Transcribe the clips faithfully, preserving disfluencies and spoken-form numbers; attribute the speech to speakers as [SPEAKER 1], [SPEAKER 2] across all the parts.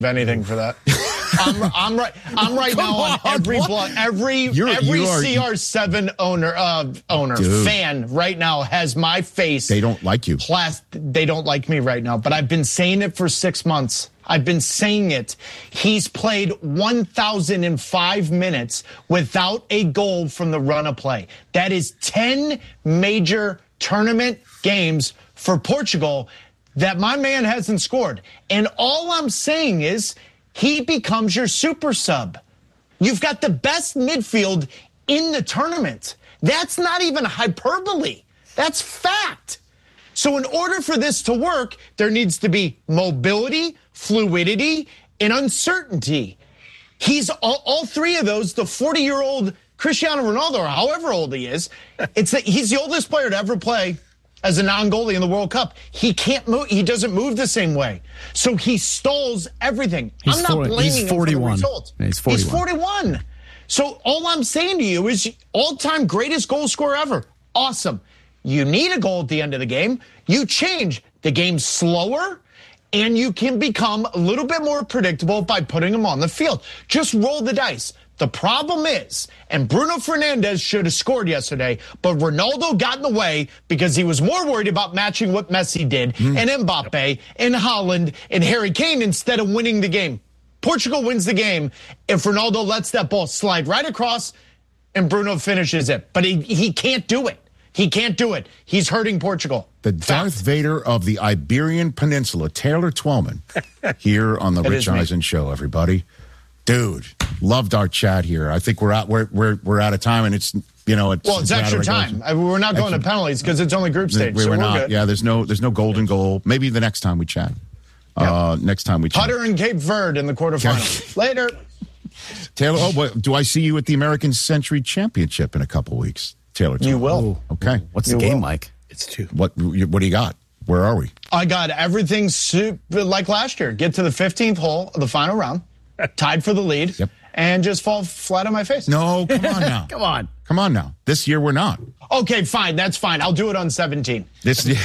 [SPEAKER 1] anything for that. I'm, I'm right. I'm right now on, on every blog. Every You're, every you are, C R seven owner uh, owner dude. fan right now has my face.
[SPEAKER 2] They don't like you.
[SPEAKER 1] Plas- they don't like me right now. But I've been saying it for six months. I've been saying it. He's played one thousand five minutes without a goal from the run of play. That is ten major tournament games for Portugal that my man hasn't scored. And all I'm saying is he becomes your super sub. You've got the best midfield in the tournament. That's not even hyperbole. That's fact. So in order for this to work, there needs to be mobility, fluidity, and uncertainty. He's all, all three of those, the forty-year-old Cristiano Ronaldo, or however old he is, it's that he's the oldest player to ever play as a non-goalie in the World Cup. He can't move. He doesn't move the same way. So he stalls everything.
[SPEAKER 3] He's
[SPEAKER 1] I'm not
[SPEAKER 3] forty,
[SPEAKER 1] blaming
[SPEAKER 3] he's forty-one.
[SPEAKER 1] him for the result.
[SPEAKER 3] Yeah, he's forty-one.
[SPEAKER 1] He's forty-one. So all I'm saying to you is all-time greatest goal scorer ever. Awesome. You need a goal at the end of the game. You change the game slower, and you can become a little bit more predictable by putting him on the field. Just roll the dice. The problem is, and Bruno Fernandes should have scored yesterday, but Ronaldo got in the way because he was more worried about matching what Messi did, mm. and Mbappe, and Haaland, and Harry Kane instead of winning the game. Portugal wins the game if Ronaldo lets that ball slide right across and Bruno finishes it. But he, he can't do it. He can't do it. He's hurting Portugal.
[SPEAKER 2] The Darth Fact. Vader of the Iberian Peninsula, Taylor Twellman, here on the Rich Eisen Show, everybody. Dude, loved our chat here. I think we're out. We're we're we're out of time, and it's you know it's
[SPEAKER 1] well, it's, it's extra time. I mean, we're not going extra, to penalties because it's only group stage.
[SPEAKER 2] We,
[SPEAKER 1] so
[SPEAKER 2] we're,
[SPEAKER 1] we're
[SPEAKER 2] not.
[SPEAKER 1] Good.
[SPEAKER 2] Yeah, there's no there's no golden goal. Maybe the next time we chat. Yeah. Uh, next time we chat.
[SPEAKER 1] Putter and Cape Verde in the quarterfinals. Later,
[SPEAKER 2] Taylor. Oh, what, do I see you at the American Century Championship in a couple weeks, Taylor?
[SPEAKER 1] You will.
[SPEAKER 2] Okay.
[SPEAKER 3] What's
[SPEAKER 1] you
[SPEAKER 3] the game
[SPEAKER 1] will.
[SPEAKER 3] like?
[SPEAKER 4] It's two.
[SPEAKER 2] What what do you got? Where are we?
[SPEAKER 1] I got everything super like last year. Get to the fifteenth hole of the final round, tied for the lead. Yep. And just fall flat on my face.
[SPEAKER 2] No, come on now.
[SPEAKER 3] Come on.
[SPEAKER 2] Come on now. This year we're not.
[SPEAKER 1] Okay, fine. That's fine. I'll do it on seventeen.
[SPEAKER 2] This year.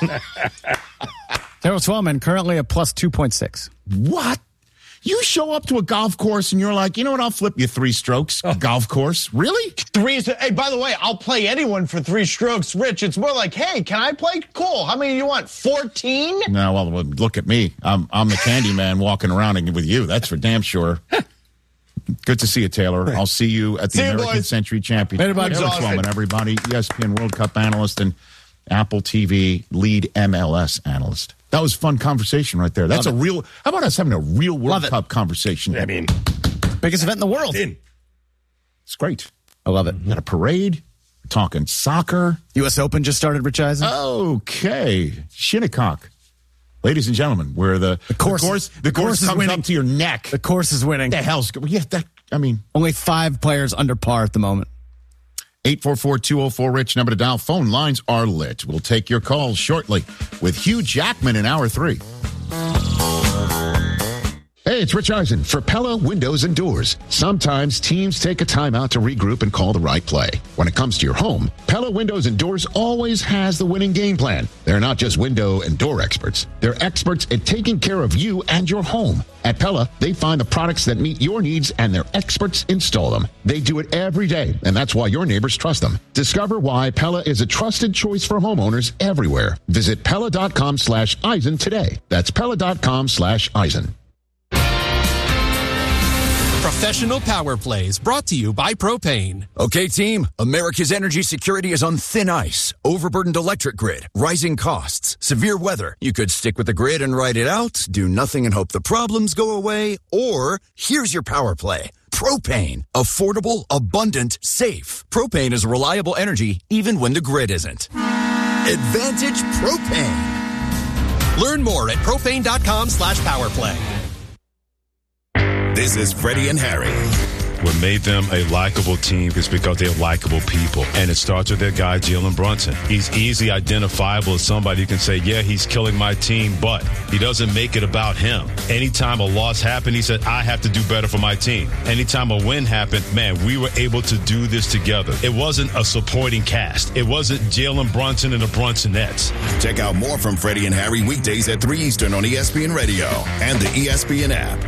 [SPEAKER 3] Taylor Twellman currently a plus two point six.
[SPEAKER 2] What? You show up to a golf course and you're like, you know what? I'll flip you three strokes. Oh. Golf course. Really?
[SPEAKER 1] Three. Hey, by the way, I'll play anyone for three strokes. Rich, it's more like, hey, can I play? Cool. How many do you want? fourteen?
[SPEAKER 2] No, well, look at me. I'm I'm the candy man walking around with you. That's for damn sure. Good to see you, Taylor. I'll see you at the
[SPEAKER 1] see
[SPEAKER 2] American
[SPEAKER 1] you,
[SPEAKER 2] Century Championship.
[SPEAKER 3] Taylor
[SPEAKER 2] Twellman, everybody. E S P N World Cup analyst and Apple T V lead M L S analyst. That was a fun conversation right there. That's Love a it. real, how about us having a real World Love Cup it. conversation?
[SPEAKER 4] I mean,
[SPEAKER 3] biggest event in the world.
[SPEAKER 2] In. It's great.
[SPEAKER 3] I love it.
[SPEAKER 2] Got a parade. We're talking soccer.
[SPEAKER 3] U S Open just started, Rich Eisen.
[SPEAKER 2] Okay. Shinnecock. Ladies and gentlemen, where the,
[SPEAKER 3] the course,
[SPEAKER 2] the course, the
[SPEAKER 3] the
[SPEAKER 2] course,
[SPEAKER 3] course is
[SPEAKER 2] comes
[SPEAKER 3] winning.
[SPEAKER 2] up to your neck.
[SPEAKER 3] The course is winning.
[SPEAKER 2] What the hell's yeah, that I mean
[SPEAKER 3] only five players under par at the moment.
[SPEAKER 2] eight four four, two oh four, Rich, number to dial. Phone lines are lit. We'll take your calls shortly with Hugh Jackman in hour three.
[SPEAKER 5] Hey, it's Rich Eisen for Pella Windows and Doors. Sometimes teams take a timeout to regroup and call the right play. When it comes to your home, Pella Windows and Doors always has the winning game plan. They're not just window and door experts. They're experts at taking care of you and your home. At Pella, they find the products that meet your needs and their experts install them. They do it every day, and that's why your neighbors trust them. Discover why Pella is a trusted choice for homeowners everywhere. Visit Pella.com slash Eisen today. That's Pella.com slash Eisen.
[SPEAKER 6] Professional Power Plays brought to you by Propane.
[SPEAKER 7] Okay, team, America's energy security is on thin ice. Overburdened electric grid, rising costs, severe weather. You could stick with the grid and ride it out, do nothing and hope the problems go away, or here's your power play. Propane. Affordable, abundant, safe. Propane is reliable energy even when the grid isn't. Advantage Propane.
[SPEAKER 6] Learn more at propane.com slash powerplay.
[SPEAKER 8] This is Freddie and Harry.
[SPEAKER 4] what made them a likable team is because they're likable people. And it starts with their guy, Jalen Brunson. He's easily identifiable as somebody who can say, yeah, he's killing my team, but he doesn't make it about him. Anytime a loss happened, he said, I have to do better for my team. Anytime a win happened, man, we were able to do this together. It wasn't a supporting cast. It wasn't Jalen Brunson and the Brunsonettes.
[SPEAKER 8] Check out more from Freddie and Harry weekdays at three Eastern on E S P N Radio and the E S P N app.